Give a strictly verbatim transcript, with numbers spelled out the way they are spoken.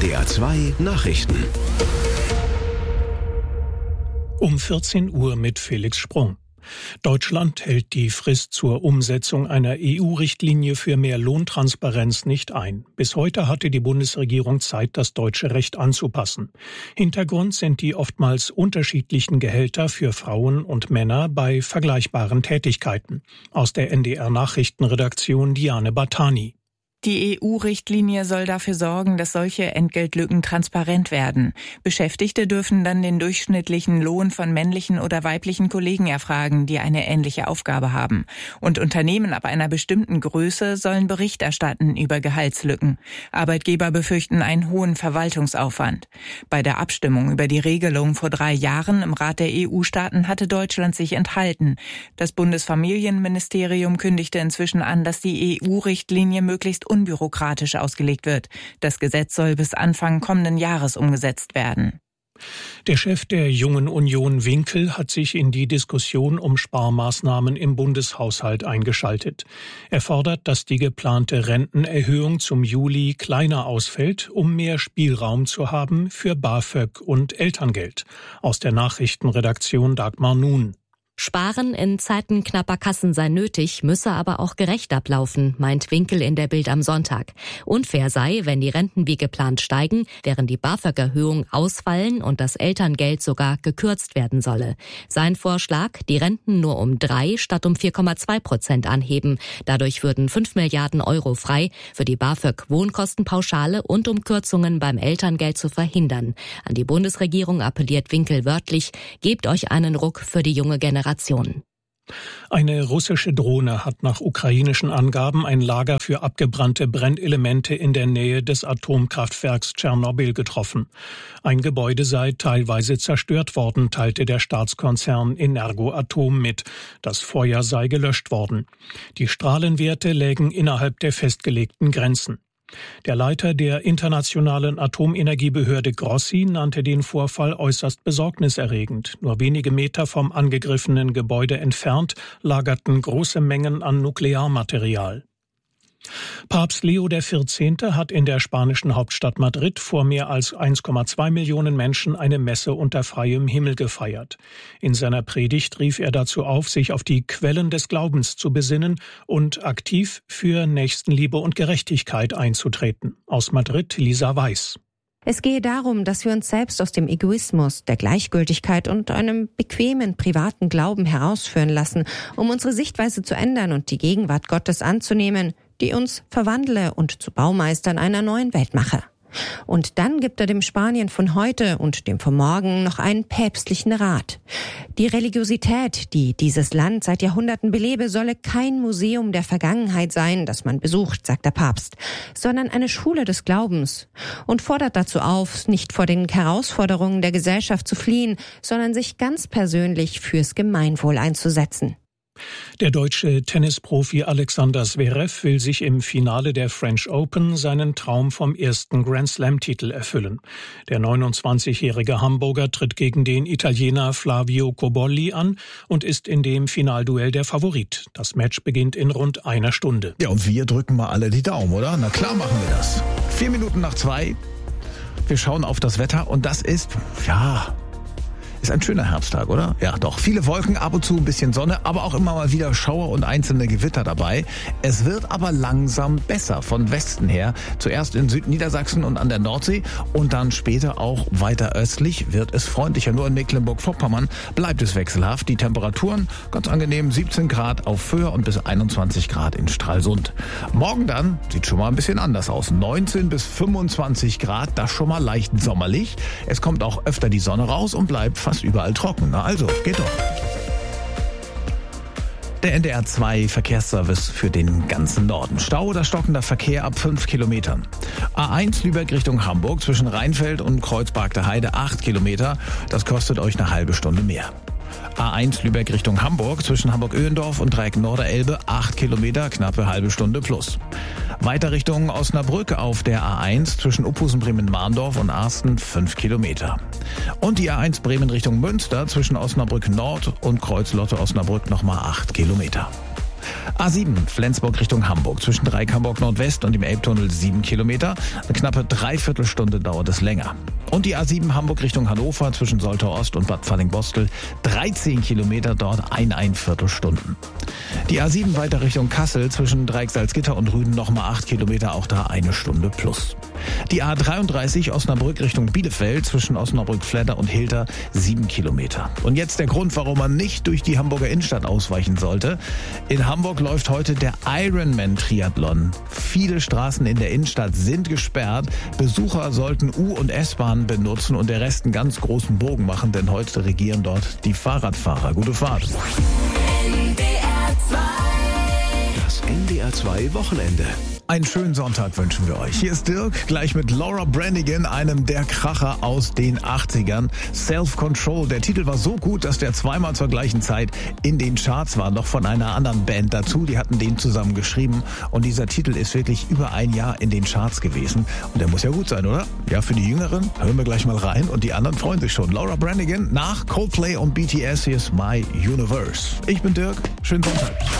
D R zwei Nachrichten. Um vierzehn Uhr mit Felix Sprung. Deutschland hält die Frist zur Umsetzung einer E U-Richtlinie für mehr Lohntransparenz nicht ein. Bis heute hatte die Bundesregierung Zeit, das deutsche Recht anzupassen. Hintergrund sind die oftmals unterschiedlichen Gehälter für Frauen und Männer bei vergleichbaren Tätigkeiten. Aus der N D R-Nachrichtenredaktion Diane Batani. Die E U-Richtlinie soll dafür sorgen, dass solche Entgeltlücken transparent werden. Beschäftigte dürfen dann den durchschnittlichen Lohn von männlichen oder weiblichen Kollegen erfragen, die eine ähnliche Aufgabe haben. Und Unternehmen ab einer bestimmten Größe sollen Bericht erstatten über Gehaltslücken. Arbeitgeber befürchten einen hohen Verwaltungsaufwand. Bei der Abstimmung über die Regelung vor drei Jahren im Rat der E U-Staaten hatte Deutschland sich enthalten. Das Bundesfamilienministerium kündigte inzwischen an, dass die E U-Richtlinie möglichst unbürokratisch ausgelegt wird. Das Gesetz soll bis Anfang kommenden Jahres umgesetzt werden. Der Chef der Jungen Union Winkel hat sich in die Diskussion um Sparmaßnahmen im Bundeshaushalt eingeschaltet. Er fordert, dass die geplante Rentenerhöhung zum Juli kleiner ausfällt, um mehr Spielraum zu haben für BAföG und Elterngeld. Aus der Nachrichtenredaktion Dagmar Nun. Sparen in Zeiten knapper Kassen sei nötig, müsse aber auch gerecht ablaufen, meint Winkel in der Bild am Sonntag. Unfair sei, wenn die Renten wie geplant steigen, während die BAföG-Erhöhung ausfallen und das Elterngeld sogar gekürzt werden solle. Sein Vorschlag, die Renten nur um drei statt um vier Komma zwei Prozent anheben. Dadurch würden fünf Milliarden Euro frei für die BAföG-Wohnkostenpauschale und um Kürzungen beim Elterngeld zu verhindern. An die Bundesregierung appelliert Winkel wörtlich, gebt euch einen Ruck für die junge Generation. Eine russische Drohne hat nach ukrainischen Angaben ein Lager für abgebrannte Brennelemente in der Nähe des Atomkraftwerks Tschernobyl getroffen. Ein Gebäude sei teilweise zerstört worden, teilte der Staatskonzern Energoatom mit. Das Feuer sei gelöscht worden. Die Strahlenwerte lägen innerhalb der festgelegten Grenzen. Der Leiter der Internationalen Atomenergiebehörde Grossi nannte den Vorfall äußerst besorgniserregend. Nur wenige Meter vom angegriffenen Gebäude entfernt lagerten große Mengen an Nuklearmaterial. Papst Leo der Vierzehnte hat in der spanischen Hauptstadt Madrid vor mehr als eins Komma zwei Millionen Menschen eine Messe unter freiem Himmel gefeiert. In seiner Predigt rief er dazu auf, sich auf die Quellen des Glaubens zu besinnen und aktiv für Nächstenliebe und Gerechtigkeit einzutreten. Aus Madrid Lisa Weiß. Es gehe darum, dass wir uns selbst aus dem Egoismus, der Gleichgültigkeit und einem bequemen, privaten Glauben herausführen lassen, um unsere Sichtweise zu ändern und die Gegenwart Gottes anzunehmen, die uns verwandle und zu Baumeistern einer neuen Welt mache. Und dann gibt er dem Spanien von heute und dem von morgen noch einen päpstlichen Rat. Die Religiosität, die dieses Land seit Jahrhunderten belebe, solle kein Museum der Vergangenheit sein, das man besucht, sagt der Papst, sondern eine Schule des Glaubens und fordert dazu auf, nicht vor den Herausforderungen der Gesellschaft zu fliehen, sondern sich ganz persönlich fürs Gemeinwohl einzusetzen. Der deutsche Tennisprofi Alexander Zverev will sich im Finale der French Open seinen Traum vom ersten Grand-Slam-Titel erfüllen. Der neunundzwanzigjährige Hamburger tritt gegen den Italiener Flavio Cobolli an und ist in dem Finalduell der Favorit. Das Match beginnt in rund einer Stunde. Ja, und wir drücken mal alle die Daumen, oder? Na klar machen wir das. Vier Minuten nach zwei. Wir schauen auf das Wetter und das ist, ja... Ist ein schöner Herbsttag, oder? Ja, doch. Viele Wolken, ab und zu ein bisschen Sonne, aber auch immer mal wieder Schauer und einzelne Gewitter dabei. Es wird aber langsam besser von Westen her. Zuerst in Südniedersachsen und an der Nordsee und dann später auch weiter östlich wird es freundlicher. Nur in Mecklenburg-Vorpommern bleibt es wechselhaft. Die Temperaturen ganz angenehm, siebzehn Grad auf Föhr und bis einundzwanzig Grad in Stralsund. Morgen dann sieht schon mal ein bisschen anders aus. neunzehn bis fünfundzwanzig Grad, das schon mal leicht sommerlich. Es kommt auch öfter die Sonne raus und bleibt fast überall trocken. Na also, geht doch. Der N D R zwei Verkehrsservice für den ganzen Norden. Stau oder stockender Verkehr ab fünf Kilometern. A eins Lübeck Richtung Hamburg zwischen Rheinfeld und Kreuzberg der Heide acht Kilometer. Das kostet euch eine halbe Stunde mehr. A eins Lübeck Richtung Hamburg zwischen Hamburg-Öhendorf und Dreieck Norderelbe acht Kilometer, knappe halbe Stunde plus. Weiter Richtung Osnabrück auf der A eins zwischen Uphusen-Bremen-Mahndorf und Arsten fünf Kilometer. Und die A eins Bremen Richtung Münster zwischen Osnabrück Nord und Kreuz Lotte Osnabrück nochmal acht Kilometer. A sieben, Flensburg Richtung Hamburg. Zwischen Dreieck Hamburg Nordwest und dem Elbtunnel sieben Kilometer. Eine knappe Dreiviertelstunde dauert es länger. Und die A sieben Hamburg Richtung Hannover zwischen Soltau Ost und Bad Pfanning-Bostel. dreizehn Kilometer, dort eineinviertel Stunden. Die A sieben weiter Richtung Kassel zwischen Dreieck Salzgitter und Rüden nochmal acht Kilometer, auch da eine Stunde plus. Die A dreiunddreißig Osnabrück Richtung Bielefeld zwischen Osnabrück-Fledder und Hilter sieben Kilometer. Und jetzt der Grund, warum man nicht durch die Hamburger Innenstadt ausweichen sollte. In Hamburg läuft heute der Ironman-Triathlon. Viele Straßen in der Innenstadt sind gesperrt. Besucher sollten U- und S-Bahn benutzen und der Rest einen ganz großen Bogen machen, denn heute regieren dort die Fahrradfahrer. Gute Fahrt. N D R zwei. Das N D R zwei Wochenende. Einen schönen Sonntag wünschen wir euch. Hier ist Dirk, gleich mit Laura Branigan, einem der Kracher aus den achtzigern. Self-Control. Der Titel war so gut, dass der zweimal zur gleichen Zeit in den Charts war. Noch von einer anderen Band dazu. Die hatten den zusammen geschrieben. Und dieser Titel ist wirklich über ein Jahr in den Charts gewesen. Und der muss ja gut sein, oder? Ja, für die Jüngeren hören wir gleich mal rein. Und die anderen freuen sich schon. Laura Branigan nach Coldplay und B T S. Hier ist My Universe. Ich bin Dirk. Schönen Sonntag.